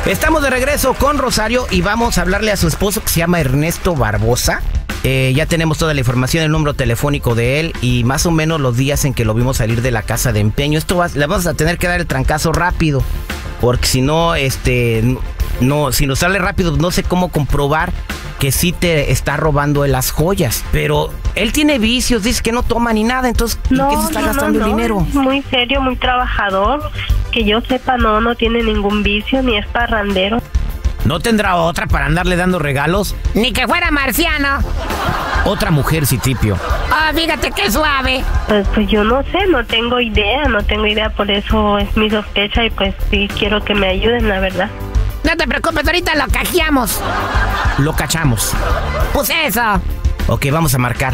Estamos de regreso con Rosario y vamos a hablarle a su esposo que se llama Ernesto Barbosa. Ya tenemos toda la información, el número telefónico de él y más o menos los días en que lo vimos salir de la casa de empeño. Le vamos a tener que dar el trancazo rápido, porque si no, si nos sale rápido, no sé cómo comprobar que sí te está robando las joyas. Pero él tiene vicios, dice que no toma ni nada, entonces ¿en qué se está gastando el dinero? Muy serio, muy trabajador. Que yo sepa, no tiene ningún vicio, ni es parrandero. ¿No tendrá otra para andarle dando regalos? Ni que fuera marciano. Otra mujer, Citripio. Ah, fíjate qué suave. Pues yo no sé, no tengo idea, por eso es mi sospecha y pues sí quiero que me ayuden, la verdad. No te preocupes, ahorita lo cajeamos. Lo cachamos. Pues eso. Ok, vamos a marcar.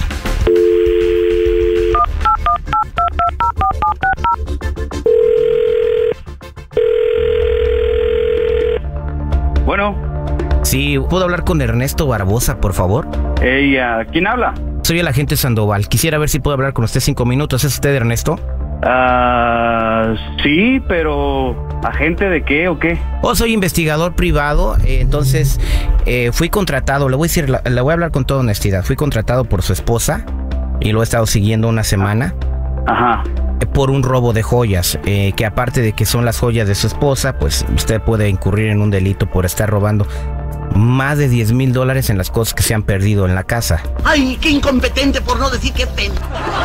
Bueno. Sí, ¿puedo hablar con Ernesto Barbosa, por favor? ¿Quién habla? Soy el agente Sandoval. Quisiera ver si puedo hablar con usted 5 minutos. ¿Es usted Ernesto? Sí, pero ¿agente de qué o qué? Soy investigador privado, entonces fui contratado, le voy a hablar con toda honestidad. Fui contratado por su esposa y lo he estado siguiendo una semana. Ajá. Por un robo de joyas, que aparte de que son las joyas de su esposa, pues usted puede incurrir en un delito por estar robando más de $10,000 en las cosas que se han perdido en la casa. ¡Ay, qué incompetente, por no decir qué pena!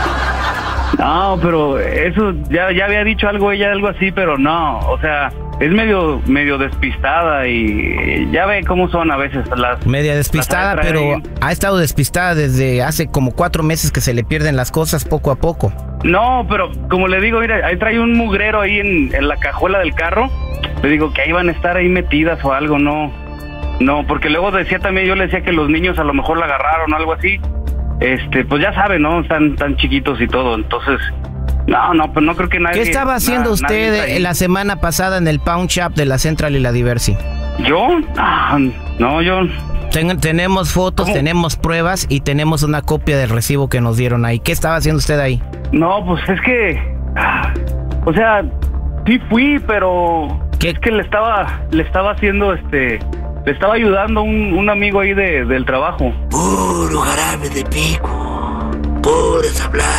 No, pero eso, ya había dicho algo ella, algo así, pero no, o sea, es medio despistada y ya ve cómo son a veces las... Media despistada, pero ha estado despistada desde hace como 4 meses que se le pierden las cosas poco a poco. No, pero como le digo, mira, ahí trae un mugrero ahí en la cajuela del carro. Le digo que ahí van a estar ahí metidas o algo, no, porque luego decía también, yo le decía que los niños a lo mejor la agarraron o algo así. Pues ya sabe, ¿no? Están tan chiquitos y todo, entonces... No, pues no creo que nadie... ¿Qué estaba haciendo usted la semana pasada en el Pawn Shop de la Central y la Diversi? ¿Yo? No, yo... Tenemos fotos, ¿cómo? Tenemos pruebas y tenemos una copia del recibo que nos dieron ahí. ¿Qué estaba haciendo usted ahí? No, pues es que... O sea, sí fui, pero... ¿Qué? Es que le estaba haciendo, le estaba ayudando un amigo ahí del trabajo. Puro jarabe de pico, puro hablar.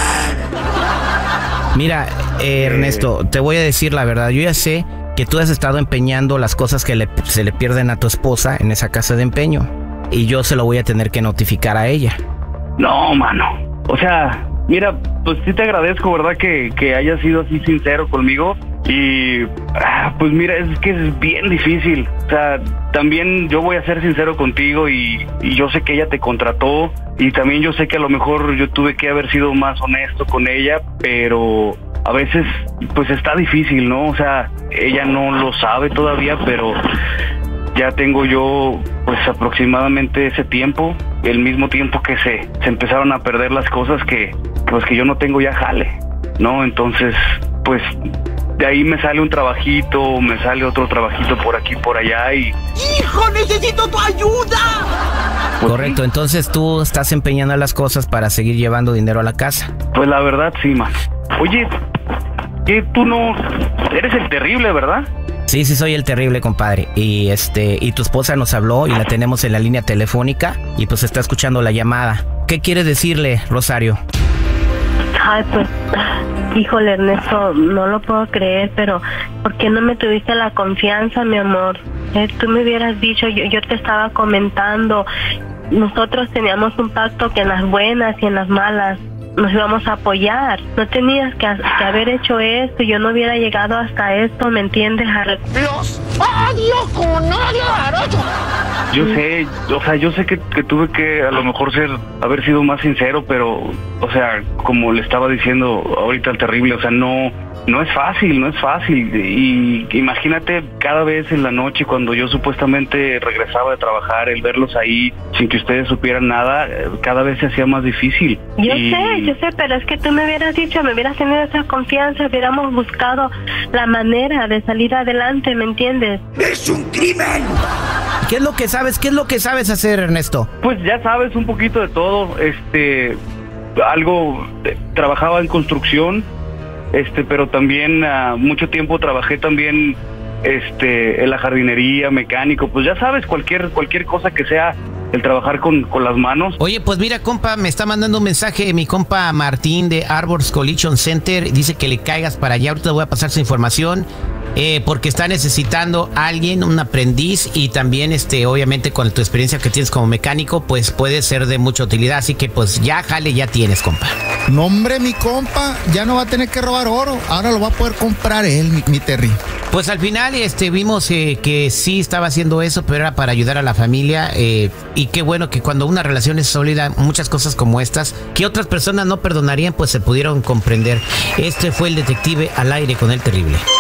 Mira, Ernesto, te voy a decir la verdad. Yo ya sé que tú has estado empeñando las cosas que se le pierden a tu esposa en esa casa de empeño. Y yo se lo voy a tener que notificar a ella. No, mano. O sea, mira, pues sí te agradezco, ¿verdad? Que hayas sido así sincero conmigo. Y pues mira, es que es bien difícil. O sea, también yo voy a ser sincero contigo y yo sé que ella te contrató y también yo sé que a lo mejor yo tuve que haber sido más honesto con ella, pero a veces pues está difícil, ¿no? O sea, ella no lo sabe todavía, pero ya tengo yo pues aproximadamente ese tiempo, el mismo tiempo que se empezaron a perder las cosas que yo no tengo ya jale, ¿no? Entonces, pues de ahí me sale un trabajito, me sale otro trabajito por aquí, por allá y... ¡Hijo, necesito tu ayuda! Pues correcto, sí. Entonces tú estás empeñando las cosas para seguir llevando dinero a la casa. Pues la verdad sí, man. Oye, ¿qué tú no... Eres el terrible, ¿verdad? Sí, soy el terrible, compadre. Y tu esposa nos habló y la tenemos en la línea telefónica y pues está escuchando la llamada. ¿Qué quieres decirle, Rosario? Ay, pues, híjole, Ernesto, no lo puedo creer, pero ¿por qué no me tuviste la confianza, mi amor? Tú me hubieras dicho, yo te estaba comentando, nosotros teníamos un pacto que en las buenas y en las malas nos íbamos a apoyar. No tenías que haber hecho esto, yo no hubiera llegado hasta esto, ¿me entiendes? ¡Los odio con odio, Jarocho! Yo sé, o sea, yo sé que tuve que a lo mejor haber sido más sincero, pero, o sea, como le estaba diciendo ahorita al terrible, o sea, no es fácil. Y imagínate cada vez en la noche cuando yo supuestamente regresaba de trabajar, el verlos ahí sin que ustedes supieran nada, cada vez se hacía más difícil. Yo sé, pero es que tú me hubieras dicho, me hubieras tenido esa confianza, hubiéramos buscado la manera de salir adelante, ¿me entiendes? ¡Es un crimen! ¿Qué es lo que sabes? ¿Qué es lo que sabes hacer, Ernesto? Pues ya sabes un poquito de todo, trabajaba en construcción, pero también mucho tiempo trabajé también en la jardinería, mecánico, pues ya sabes, cualquier cosa que sea el trabajar con las manos. Oye, pues mira, compa, me está mandando un mensaje mi compa Martín de Arbors Collision Center. Dice que le caigas para allá. Ahorita voy a pasar su información. Porque está necesitando alguien, un aprendiz, y también obviamente con tu experiencia que tienes como mecánico, pues puede ser de mucha utilidad. Así que pues ya jale, ya tienes, compa. No, hombre, mi compa ya no va a tener que robar oro. Ahora lo va a poder comprar él, mi Terry. Pues al final vimos que sí estaba haciendo eso, pero era para ayudar a la familia. Y qué bueno que cuando una relación es sólida, muchas cosas como estas, que otras personas no perdonarían, pues se pudieron comprender. Este fue el detective al aire con El Terrible.